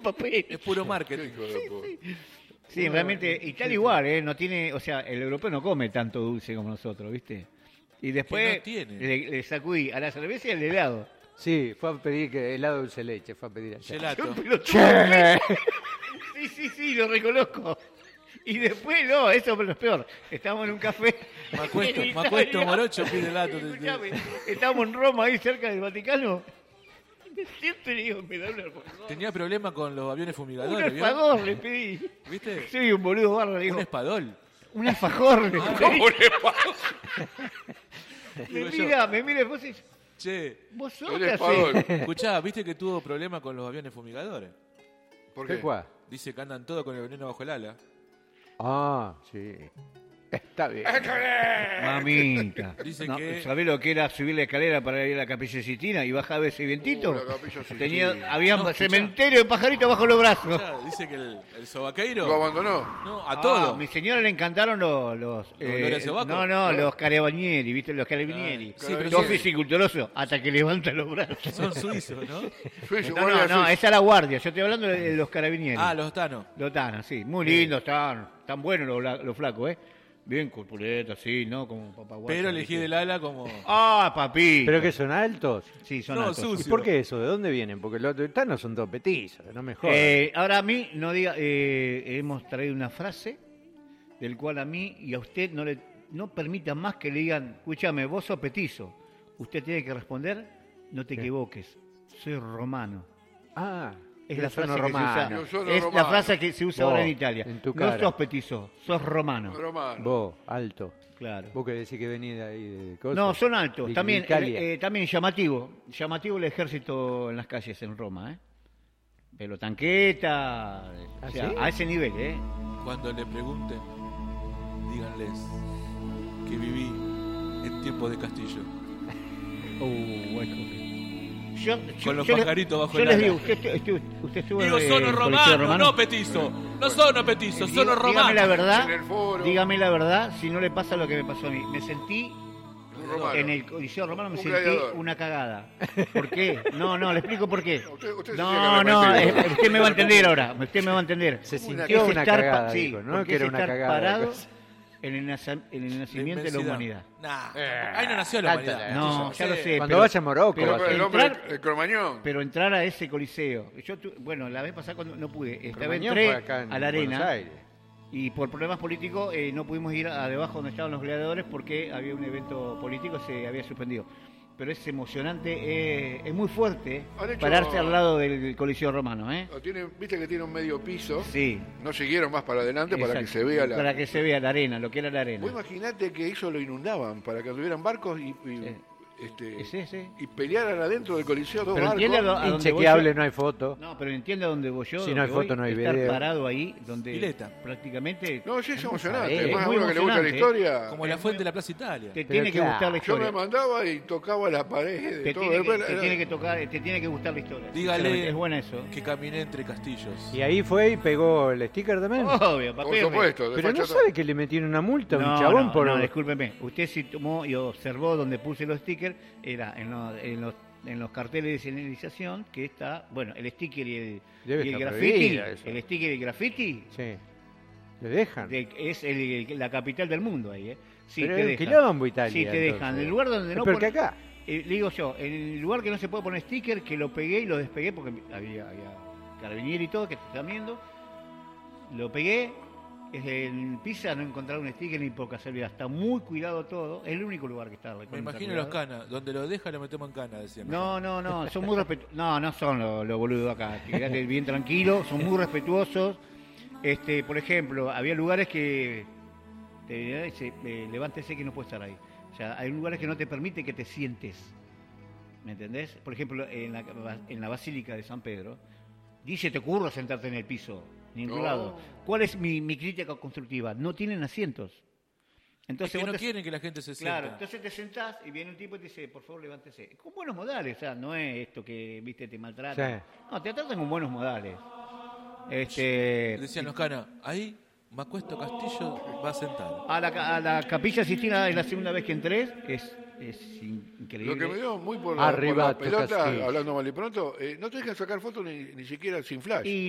papel. Es puro marketing. Sí, realmente Italia igual, ¿eh? No tiene, o sea, el europeo no come tanto dulce como nosotros, ¿viste? Y después no tiene. le sacudí a la cerveza y al helado. Sí, fue a pedir que helado dulce leche, fue a pedir allá. Gelato. Sí, lo reconozco. Y después, no, eso es lo peor. Estábamos en un café. Me acuesto morocho, pide helado. Escuchame, estábamos en Roma, ahí cerca del Vaticano. Me siento y le digo, me da un alfajor. Tenía problema con los aviones Un fumigadores, ¿vio? alfajor le pedí. ¿Viste? Soy un boludo bárbaro, le digo. Un espadol. Un alfajor le pedí. Digo Me mira, vos dices, Che, vos sos El qué espadón. hacés. escuchá, ¿viste que tuvo problema con los aviones fumigadores? ¿Por ¿Qué qué? cuál? Dice que andan todos con el veneno bajo el ala. Ah, sí. Está bien. Mamita. Dice No, que- ¿sabés lo que era subir la escalera para ir a la Capilla Sistina y bajaba ese vientito? La Capilla Sistina. Había No, escuchá. cementerio de pajaritos bajo los brazos. Escuchá, dice que el sobaqueiro... ¿Lo abandonó? No, a todo. A mi señora le encantaron los olores a sobaco? no, los carabinieri, ¿viste? Los carabinieri. Sí, pero Todos sí. fisiculturosos hasta que levantan los brazos. Son suizos, ¿no? Suizo, No, guardia esa suizo. es la guardia. Yo estoy hablando de los carabinieri. Ah, los tanos. Los tanos, sí. Muy lindos, están buenos los flacos, ¿eh? Bien corpulentos, sí, ¿no? Como papá guacho. Pero elegí del ala como... Ah, papi. ¿Pero que son altos? Sí, son No, altos. sucio. ¿Y por qué eso? ¿De dónde vienen? Porque los tanos son todos petizos, no me jodas. Ahora a mí, no diga, hemos traído una frase del cual a mí y a usted no permita más que le digan, escúchame, vos sos petizo. Usted tiene que responder, no te equivoques, soy romano. Ah, Es yo la sono frase que se romano. Yo usa, sono es la romano. frase que se usa Vos, ahora en Italia. en tu No cara. sos petizo, sos romano. Romano. Vos, alto. Claro. Vos que decís que venís de ahí de cosas. No, son altos. De También, Italia. también llamativo el ejército en las calles en Roma, ¿eh? Pero tanqueta, o sea, ¿sí? a ese nivel, ¿eh? Cuando le pregunten, díganles que viví en tiempos de Castillo. Con los pajaritos bajo yo el les ala. digo, usted estuvo Digo, en sono el romano, Coliseo Romano. no petizo. No sono petizo, sono Dígame romano. la verdad, En el foro. dígame la verdad, si no le pasa lo que me pasó a mí. Me sentí Un romano. en el Coliseo Romano, me Un sentí gladiador. una cagada. ¿Por qué? No, le explico por qué. Usted se No, siente no, arrepentido. usted me va a entender ahora. Usted me va a entender. Se Es sintió una estar cagada, sí, dijo, ¿no? porque Que era es una estar cagada. parado en el nacimiento de la inmensidad. humanidad. Nah, ahí no nació la cántala. humanidad. No, Castillo. ya lo sé. Cuando pero- vaya a Morocco. pero- vas a- El entrar- hombre, el cromañón. Pero entrar a ese coliseo, bueno, la vez pasada cuando no pude, esta vez Cromañón entré fue acá en a la Buenos arena Aires. y por problemas políticos no pudimos ir a debajo donde estaban los gladiadores porque había un evento político, se había suspendido. Pero es emocionante, es muy fuerte Han hecho- pararse al lado del Coliseo Romano, ¿eh? Viste que tiene un medio piso. Sí. No siguieron más para adelante para que exacto. se vea la... Para que se vea la arena, lo que era la arena. Vos imaginate que eso lo inundaban para que tuvieran barcos Sí. y pelearan adentro del coliseo dos Pero barcos. entiende a dónde voy Inchequeable, yo. no hay foto. No, pero entiende a dónde voy yo. Si donde no hay voy, foto, no hay estar video. parado ahí, donde Pileta. prácticamente... No, sí, es emocionante. sabés, Además, es a muy uno que le gusta la emocionante, historia. Como la fuente de la Plaza Italia. Te Pero tiene que claro. gustar la Yo me historia. mandaba y tocaba la pared. Te todo. tiene, Después te era- tiene que tocar, te tiene que gustar la historia. Dígale Sinceramente, es buena eso. que caminé entre castillos. Y ahí fue y pegó el sticker también. Obvio, Por papel. supuesto. de Pero no fachada. sabe que le metieron una multa a un No, chabón no, por... no, discúlpeme. Usted si tomó y observó donde puse los stickers, era en los carteles de señalización que está, bueno, el sticker Debe y el estar graffiti, prohibido eso. el sticker y el graffiti Sí. ¿Le dejan? es la capital del mundo ahí, ¿eh? Sí, Pero te es un dejan. quilombo Italia, Sí, te dejan. entonces. En el lugar donde no Pero que pone- acá. le digo yo, en el lugar que no se puede poner sticker, que lo pegué y lo despegué porque había carabinieri y todo que te están viendo, lo pegué. En Pisa no encontraron un sticker ni por casualidad, está muy cuidado todo, es el único lugar que está. Me imagino los canas. Donde lo deja lo metemos en cana, decían. No, son muy respetuosos. No son los boludos acá, quédate bien tranquilo, son muy respetuosos. Por ejemplo, había lugares que te dice, levántese que no puede estar ahí. O sea, hay lugares que no te permite que te sientes. ¿Me entendés? Por ejemplo, en la Basílica de San Pedro, dice te ocurra sentarte en el piso, ni en ningún No. lado. ¿Cuál es mi crítica constructiva? No tienen asientos. Es Entonces que vos no te- quieren que la gente se sienta. Claro, entonces te sentás y viene un tipo y te dice, por favor, levántese. Con buenos modales, o sea, no es esto que, viste, te maltratan. Sí. No, te tratan con buenos modales. Decían los canas, ahí Macuesto Castillo va a sentar. A la Capilla Sistina es la segunda vez que entré, es increíble. Lo que me dio muy por Arriba la tu pelota, castillo. hablando mal y pronto, no te dejan sacar fotos ni siquiera sin flash. Y